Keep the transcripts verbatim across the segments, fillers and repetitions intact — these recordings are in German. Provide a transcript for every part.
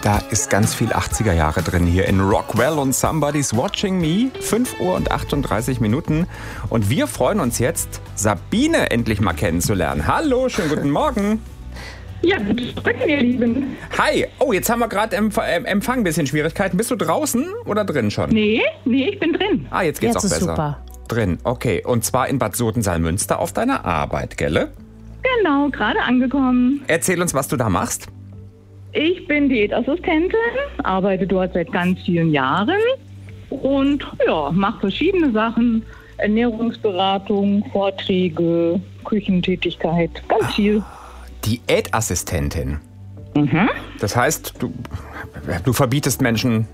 Da ist ganz viel achtziger Jahre drin hier in Rockwell und Somebody's Watching Me. fünf Uhr und achtunddreißig Minuten. Und wir freuen uns jetzt, Sabine endlich mal kennenzulernen. Hallo, schönen guten Morgen. Ja, guten Morgen, ihr Lieben. Hi. Oh, jetzt haben wir gerade im Empfang ein bisschen Schwierigkeiten. Bist du draußen oder drin schon? Nee, nee, ich bin drin. Ah, jetzt geht's Jetzt auch ist besser. super. Drin, okay. Und zwar in Bad Sotensalmünster auf deiner Arbeit, gell? Genau, gerade angekommen. Erzähl uns, was du da machst. Ich bin Diätassistentin, arbeite dort seit ganz vielen Jahren und ja, mache verschiedene Sachen. Ernährungsberatung, Vorträge, Küchentätigkeit, ganz viel. Diätassistentin. Mhm. Das heißt, du, du verbietest Menschen...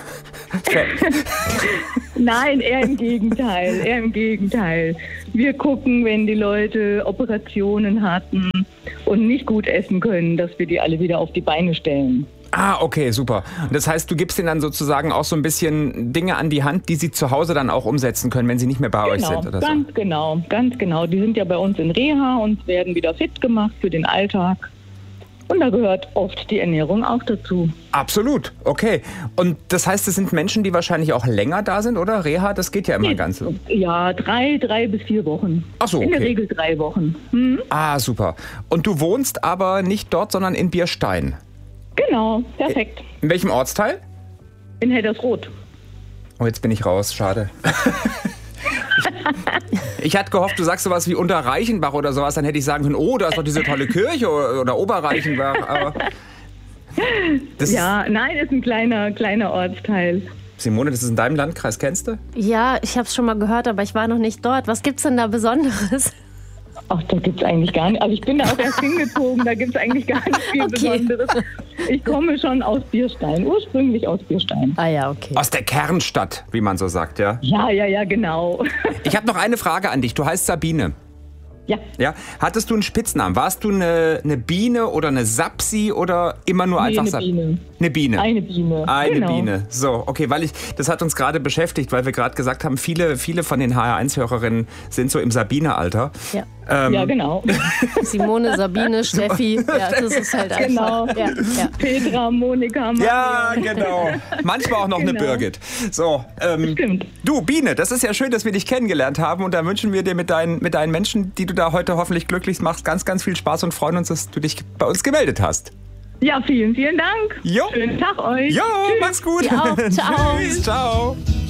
Nein, eher im Gegenteil, eher im Gegenteil. Wir gucken, wenn die Leute Operationen hatten und nicht gut essen können, dass wir die alle wieder auf die Beine stellen. Ah, okay, super. Und das heißt, du gibst ihnen dann sozusagen auch so ein bisschen Dinge an die Hand, die sie zu Hause dann auch umsetzen können, wenn sie nicht mehr bei euch Genau, sind oder ganz so. genau, ganz genau. Die sind ja bei uns in Reha und werden wieder fit gemacht für den Alltag. Und da gehört oft die Ernährung auch dazu. Absolut, okay. Und das heißt, es sind Menschen, die wahrscheinlich auch länger da sind, oder? Reha, das geht ja immer ganz so. Ja, drei, drei bis vier Wochen. Ach so, In der okay. Regel drei Wochen. Hm? Ah, super. Und du wohnst aber nicht dort, sondern in Bierstein. Genau, perfekt. In welchem Ortsteil? In Heldersroth. Oh, jetzt bin ich raus, schade. Ich, ich hatte gehofft, du sagst sowas wie Unterreichenbach oder sowas, dann hätte ich sagen können, oh, da ist doch diese tolle Kirche oder, oder Oberreichenbach. Aber das Ja, nein, ist ein kleiner, kleiner Ortsteil. Simone, das ist in deinem Landkreis, kennst du? Ja, ich habe es schon mal gehört, aber ich war noch nicht dort. Was gibt's denn da Besonderes? Ach, da gibt's eigentlich gar nicht. Also ich bin da auch erst hingezogen, da gibt's eigentlich gar nicht viel Okay. Besonderes. Ich komme schon aus Bierstein, ursprünglich aus Bierstein. Ah ja, okay. Aus der Kernstadt, wie man so sagt, ja. Ja, ja, ja, genau. Ich habe noch eine Frage an dich. Du heißt Sabine. Ja, Ja? Hattest du einen Spitznamen? Warst du eine, eine Biene oder eine Sapsi oder immer nur Nee, einfach eine Sab- Biene. Eine Biene. Eine Biene. Eine genau. Biene. So, okay, weil ich, das hat uns gerade beschäftigt, weil wir gerade gesagt haben, viele, viele von den H R eins Hörerinnen sind so im Sabine-Alter. Ja. Ähm, Ja, genau. Simone, Sabine, Steffi. Ja, das ist halt einfach. Genau. Ja, ja. Petra, Monika, Marion. Ja, genau. Manchmal auch noch eine Genau. Birgit. So, ähm, Stimmt. du, Biene, das ist ja schön, dass wir dich kennengelernt haben und da wünschen wir dir mit deinen, mit deinen Menschen, die du da heute hoffentlich glücklich machst, ganz, ganz viel Spaß und freuen uns, dass du dich bei uns gemeldet hast. Ja, vielen, vielen Dank. Jo. Schönen Tag euch. Jo, mach's gut. Dir auch. Ciao. Tschüss, ciao.